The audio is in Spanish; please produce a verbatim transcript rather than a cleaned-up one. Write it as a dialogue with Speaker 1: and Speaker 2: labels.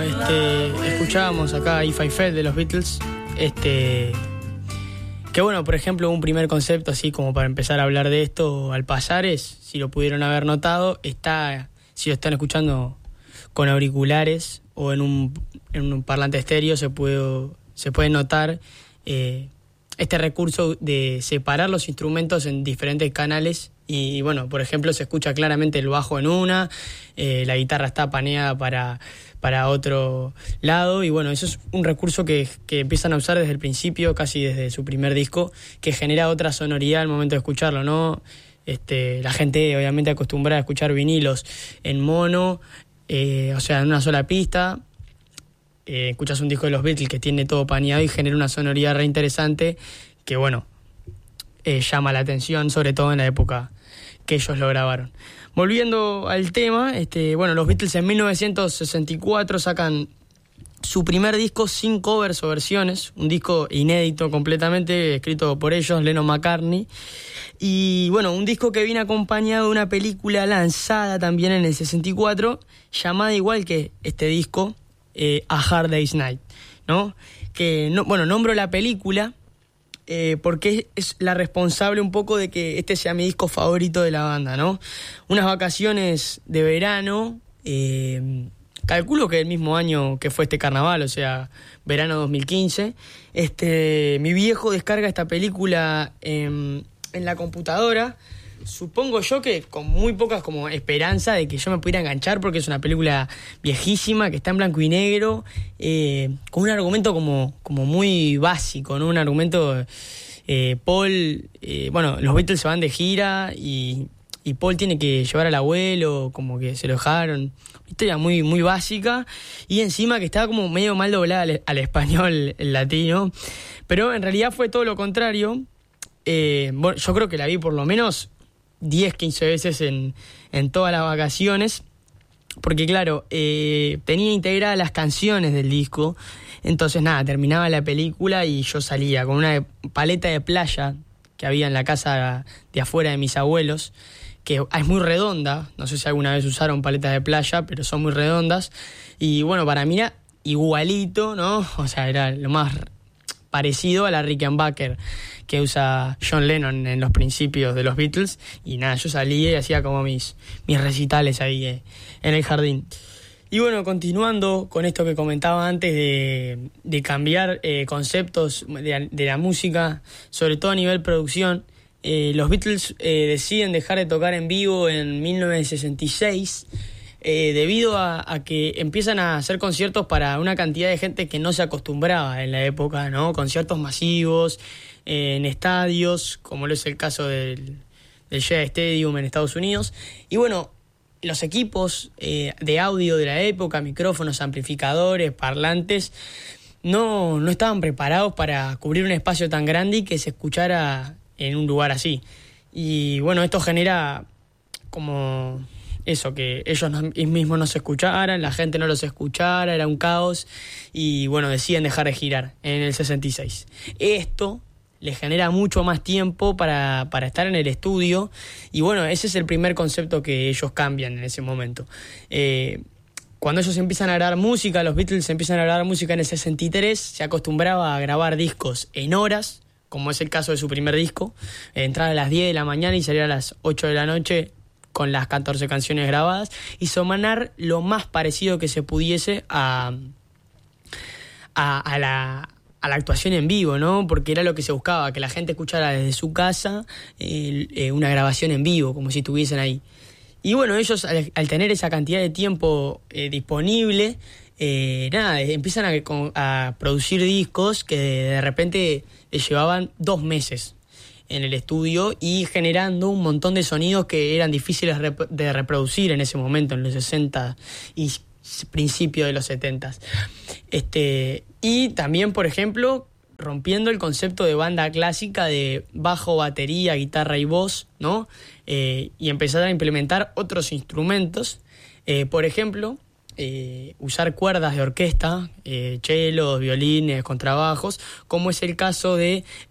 Speaker 1: Este, escuchábamos acá If I Fell de los Beatles, este, que bueno, por ejemplo, un primer concepto así como para empezar a hablar de esto al pasar es, si lo pudieron haber notado, está, si lo están escuchando con auriculares o en un, en un parlante estéreo, se puede, se puede notar eh, este recurso de separar los instrumentos en diferentes canales. Y bueno, por ejemplo, se escucha claramente el bajo en una, eh, la guitarra está paneada para, para otro lado, y bueno, eso es un recurso que, que empiezan a usar desde el principio, casi desde su primer disco, que genera otra sonoridad al momento de escucharlo, ¿no? Este, la gente obviamente acostumbrada a escuchar vinilos en mono, eh, o sea, en una sola pista. Eh, escuchas un disco de los Beatles que tiene todo paneado y genera una sonoridad re interesante que, bueno, eh, llama la atención, sobre todo en la época que ellos lo grabaron. Volviendo al tema, este, bueno, los Beatles en mil novecientos sesenta y cuatro sacan su primer disco sin covers o versiones, un disco inédito completamente, escrito por ellos, Lennon McCartney, y bueno, un disco que viene acompañado de una película lanzada también en el sesenta y cuatro, llamada igual que este disco, eh, A Hard Day's Night, ¿no? Que, no, bueno, nombro la película Eh, porque es la responsable un poco de que este sea mi disco favorito de la banda, ¿no? Unas vacaciones de verano, eh, calculo que el mismo año que fue este carnaval, o sea, verano dos mil quince, este, mi viejo descarga esta película en, en la computadora, supongo yo que con muy pocas como esperanza de que yo me pudiera enganchar, porque es una película viejísima, que está en blanco y negro, eh, con un argumento como, como muy básico, ¿no? Un argumento, eh, Paul, eh, bueno, los Beatles se van de gira y, y Paul tiene que llevar al abuelo, como que se lo dejaron, una historia muy, muy básica, y encima que estaba como medio mal doblada al, al español, el latino, pero en realidad fue todo lo contrario. Eh, bueno, yo creo que la vi por lo menos diez, quince veces en, en todas las vacaciones, porque claro, eh, tenía integradas las canciones del disco, entonces nada, terminaba la película y yo salía con una paleta de playa que había en la casa de afuera de mis abuelos, que es muy redonda, no sé si alguna vez usaron paletas de playa, pero son muy redondas, y bueno, para mí era igualito, ¿no? O sea, era lo más parecido a la Rickenbacker que usa John Lennon en los principios de los Beatles, y nada, yo salía y hacía como mis, mis recitales ahí eh, en el jardín. Y bueno, continuando con esto que comentaba antes de, de cambiar eh, conceptos de, de la música, sobre todo a nivel producción, eh, los Beatles eh, deciden dejar de tocar en vivo en mil novecientos sesenta y seis, Eh, debido a, a que empiezan a hacer conciertos para una cantidad de gente que no se acostumbraba en la época, ¿no? Conciertos masivos, eh, en estadios, como lo es el caso del, del Shea Stadium en Estados Unidos. Y bueno, los equipos eh, de audio de la época, micrófonos, amplificadores, parlantes, no, no estaban preparados para cubrir un espacio tan grande y que se escuchara en un lugar así. Y bueno, esto genera como eso, que ellos no, mismos no se escucharan, la gente no los escuchara, era un caos, y bueno, deciden dejar de girar en el sesenta y seis. Esto les genera mucho más tiempo para, para estar en el estudio, y bueno, ese es el primer concepto que ellos cambian en ese momento. Eh, cuando ellos empiezan a grabar música, los Beatles empiezan a grabar música en el sesenta y tres, se acostumbraba a grabar discos en horas, como es el caso de su primer disco, entrar a las diez de la mañana y salir a las ocho de la noche con las catorce canciones grabadas, y sonar lo más parecido que se pudiese a, a, a, la, a la actuación en vivo, ¿no? Porque era lo que se buscaba, que la gente escuchara desde su casa eh, eh, una grabación en vivo, como si estuviesen ahí. Y bueno, ellos al, al tener esa cantidad de tiempo eh, disponible, eh, nada, empiezan a, a producir discos que de repente les llevaban dos meses en el estudio y generando un montón de sonidos que eran difíciles de reproducir en ese momento, en los sesenta y principios de los setenta. Este, y también, por ejemplo, rompiendo el concepto de banda clásica de bajo, batería, guitarra y voz, ¿no? Eh, y empezar a implementar otros instrumentos, eh, por ejemplo, eh, usar cuerdas de orquesta, eh, chelos, violines, contrabajos, como es el caso de